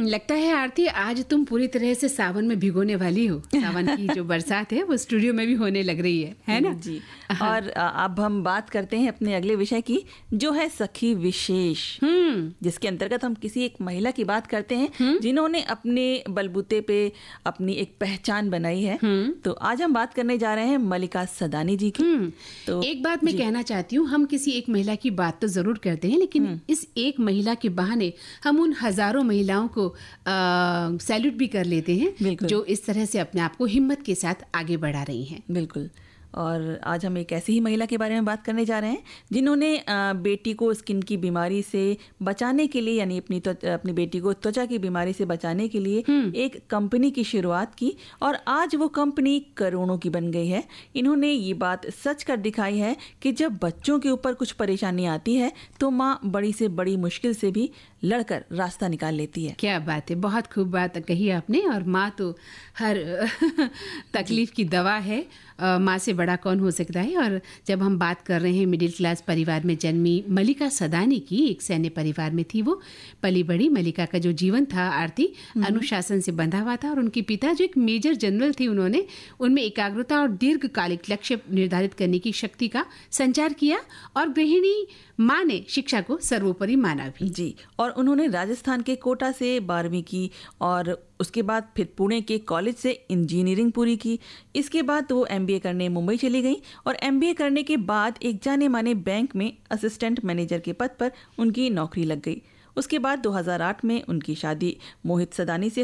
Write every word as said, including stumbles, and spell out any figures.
लगता है आरती आज तुम पूरी तरह से सावन में भिगोने वाली हो। सावन की जो बरसात है वो स्टूडियो में भी होने लग रही है, है ना जी। और अब हम बात करते हैं अपने अगले विषय की, जो है सखी विशेष, जिसके अंतर्गत हम किसी एक महिला की बात करते हैं जिन्होंने अपने बलबूते पे अपनी एक पहचान बनाई है। तो आज हम बात करने जा रहे हैं मल्लिका सदानी जी की। तो एक बात मैं कहना चाहती हूँ, हम किसी एक महिला की बात तो जरूर करते हैं, लेकिन इस एक महिला के बहाने हम उन हजारों महिलाओं को सैल्यूट भी कर लेते हैं जो इस तरह से अपने आप को हिम्मत के साथ आगे बढ़ा रही हैं। बिल्कुल। और आज हम एक ऐसी ही महिला के बारे में बात करने जा रहे हैं जिन्होंने बेटी को स्किन की बीमारी से बचाने के लिए, यानी अपनी अपनी बेटी को त्वचा की बीमारी से बचाने के लिए एक कंपनी की शुरुआत की और आज वो कंपनी करोड़ों की बन गई है। इन्होंने ये बात सच कर दिखाई है कि जब बच्चों के ऊपर कुछ परेशानी आती है तो माँ बड़ी से बड़ी मुश्किल से भी लड़कर रास्ता निकाल लेती है। क्या बात है, बहुत खूब बात कही आपने। और माँ तो हर तकलीफ की दवा है, माँ से बड़ा कौन हो सकता है। और जब हम बात कर रहे हैं मिडिल क्लास परिवार में जन्मी मल्लिका सदानी की, एक सैन्य परिवार में थी वो पली बड़ी। मल्लिका का जो जीवन था आरती अनुशासन से बंधा हुआ था और उनके पिता जो एक मेजर जनरल थे, उन्होंने उनमें एकाग्रता और दीर्घकालिक लक्ष्य निर्धारित करने की शक्ति का संचार किया और गृहिणी माँ ने शिक्षा को सर्वोपरि माना भी। जी। और उन्होंने राजस्थान के कोटा से बारहवीं की और उसके बाद फिर पुणे के कॉलेज से इंजीनियरिंग पूरी की। इसके बाद वो एमबीए करने मुंबई चली गई और एमबीए करने के बाद एक जाने माने बैंक में असिस्टेंट मैनेजर के पद पर उनकी नौकरी लग गई। उसके बाद दो हज़ार आठ में उनकी शादी मोहित सदानी से